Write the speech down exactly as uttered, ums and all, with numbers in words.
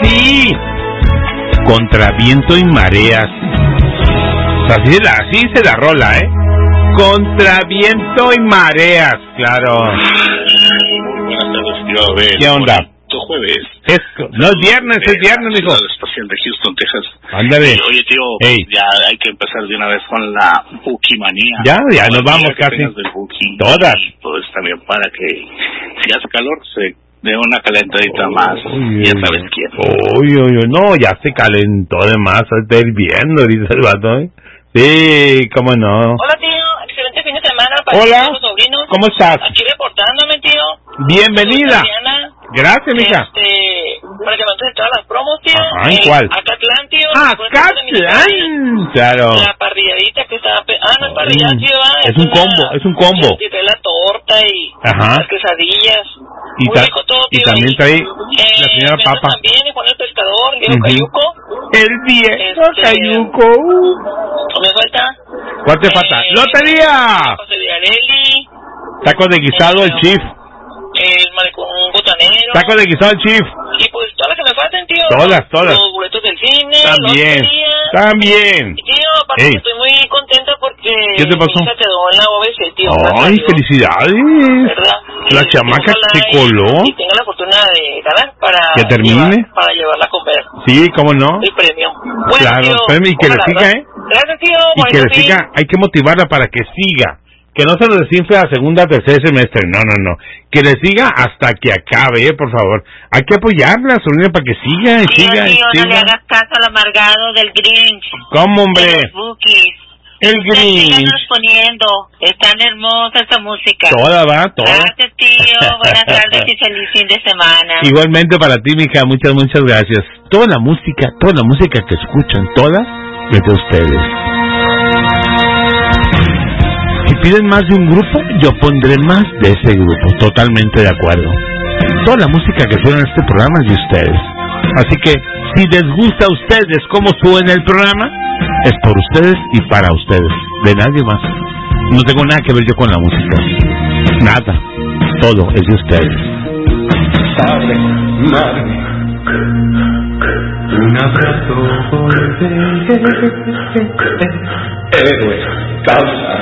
sí. Contra viento y mareas. Así, la, así se la rola, ¿eh? Contra viento y mareas, claro. Buenas tardes, tío. A ver, ¿qué onda? Jueves. Es, no es viernes, es viernes, mijo. La estación de Houston, Texas. Ándale. Oye, tío, Ey. ya hay que empezar de una vez con la Buki manía. Ya, ya nos vamos casi. Todas. Pues también para que si hace calor se dé una calentadita oh, más. Uy, ya sabes quién. Uy, uy, uy, no, ya se calentó de más, está hirviendo ahorita el vato, ¿eh? Sí, cómo no. Hola, tío, excelente fin de semana para Hola, todos los sobrinos. ¿cómo estás? Aquí reportándome, tío. Bienvenida. Gracias, mija. Este, para que me entres todas las promos, tío. Ajá, ¿en eh, cuál? Acatlán, tío. Acatlán, claro. La parrilladita que estaba... Pe ah, no es parrillada, tío. Ah, es, es un combo, es un combo. Y trae la torta y Ajá. las quesadillas. Y, muy rico todo, tío. Y también trae eh, la señora Papa. También, Juan el Pescador, Diego uh-huh. Cayuco. El viejo este, Cayuco. Uh. ¿Me falta? ¿Cuál te eh, falta? ¡Lotería! José de Areli. Tacos de guisado, eh, el Chief. El malecón botanero. Tacos de guisado, el Chief. Y pues todas las que me faltan, tío. Todas, todas. Los boletos del cine. También. También. Y, tío, aparte Ey. estoy muy contenta porque... ¿Qué te pasó? Mi hija quedó en la O B C, tío. Ay, felicidades. ¿Verdad? La y chamaca se coló. Y tenga la fortuna de ganar para... ¿Que termine? Llevar, para llevarla a comer. Sí, ¿cómo no? El premio. Bueno, claro, tío, premio y que le siga, ¿eh? Gracias, tío. Y que le siga, hay que motivarla para que siga. Que no se lo desinfle a segunda, tercer semestre. No, no, no. Que le siga hasta que acabe, eh, por favor. Hay que apoyarla, sobrina, para que siga y tío, siga tío, y no siga. le hagas caso al amargado del Grinch. ¿Cómo, hombre? De los Bookies. El Grinch. Síganos poniendo. Es tan hermosa esta música. Toda va, toda. Gracias, tío. Buenas tardes y feliz fin de semana. Igualmente para ti, mija. Muchas, muchas gracias. Toda la música, toda la música que escuchan, toda es de ustedes. Si piden más de un grupo, yo pondré más de ese grupo. Totalmente de acuerdo. Toda la música que suena en este programa es de ustedes. Así que, si les gusta a ustedes cómo suena el programa, es por ustedes y para ustedes. De nadie más. No tengo nada que ver yo con la música. Nada. Todo es de ustedes. Sabe, madre, un abrazo por héroe, causa